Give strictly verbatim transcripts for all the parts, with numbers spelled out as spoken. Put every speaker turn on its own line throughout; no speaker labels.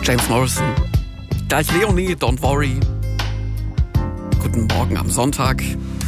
James Morrison. Gleich Leonie, Don't Worry. Guten Morgen am Sonntag.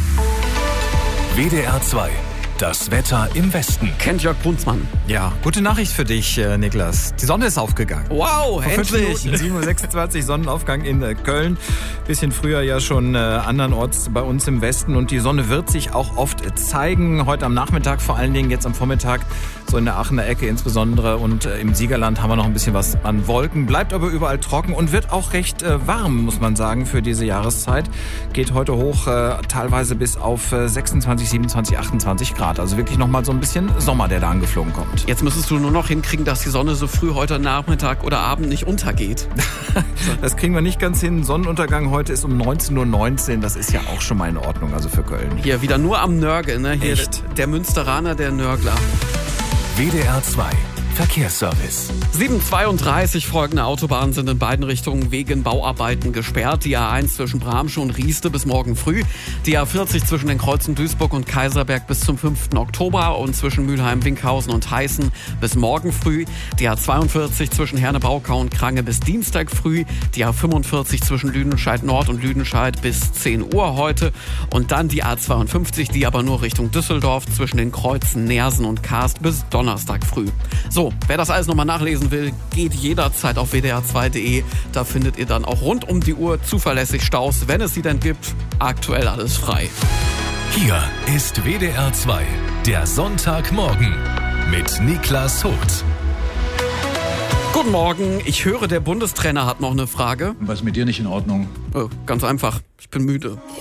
W D R zwei. Das Wetter im Westen.
Kennt Jörg Brunsmann.
Ja, gute Nachricht für dich, äh, Niklas. Die Sonne ist aufgegangen.
Wow,
Vor
endlich.
sieben Uhr sechsundzwanzig Sonnenaufgang in äh, Köln. Bisschen früher ja schon äh, andernorts bei uns im Westen. Und die Sonne wird sich auch oft zeigen. Heute am Nachmittag vor allen Dingen, jetzt am Vormittag, so in der Aachener Ecke insbesondere. Und äh, im Siegerland haben wir noch ein bisschen was an Wolken. Bleibt aber überall trocken und wird auch recht äh, warm, muss man sagen, für diese Jahreszeit. Geht heute hoch, äh, teilweise bis auf äh, sechsundzwanzig, siebenundzwanzig, achtundzwanzig Grad. Also wirklich nochmal so ein bisschen Sommer, der da angeflogen kommt.
Jetzt müsstest du nur noch hinkriegen, dass die Sonne so früh heute Nachmittag oder Abend nicht untergeht.
Das kriegen wir nicht ganz hin. Sonnenuntergang heute ist um neunzehn Uhr neunzehn. Das ist ja auch schon mal in Ordnung, also für Köln.
Hier wieder nur am Nörgeln, ne? Hier
Echt?
Der Münsteraner, der Nörgler.
W D R zwei. Verkehrsservice.
sieben Uhr zweiunddreißig folgende Autobahnen sind in beiden Richtungen wegen Bauarbeiten gesperrt. Die A eins zwischen Bramsche und Rieste bis morgen früh. Die A vierzig zwischen den Kreuzen Duisburg und Kaiserberg bis zum fünften Oktober und zwischen Mülheim, Winkhausen und Heißen bis morgen früh. Die A zweiundvierzig zwischen Herne-Baukau und Krange bis Dienstag früh. Die A fünfundvierzig zwischen Lüdenscheid Nord und Lüdenscheid bis zehn Uhr heute. Und dann die A zweiundfünfzig, die aber nur Richtung Düsseldorf zwischen den Kreuzen Neersen und Karst bis Donnerstag früh. So, wer das alles nochmal nachlesen will, geht jederzeit auf w d r zwei punkt d e. Da findet ihr dann auch rund um die Uhr zuverlässig Staus, wenn es sie denn gibt. Aktuell alles frei.
Hier ist W D R zwei. Der Sonntagmorgen mit Niklas Hucht.
Guten Morgen, ich höre, der Bundestrainer hat noch eine Frage.
Was ist mit dir nicht in Ordnung?
Äh, ganz einfach, ich bin müde.